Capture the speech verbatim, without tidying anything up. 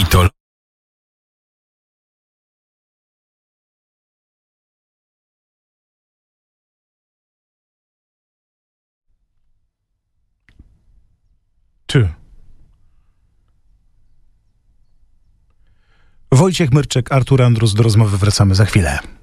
I to Two. Wojciech Myrczek, Artur Andrus. Do rozmowy wracamy za chwilę.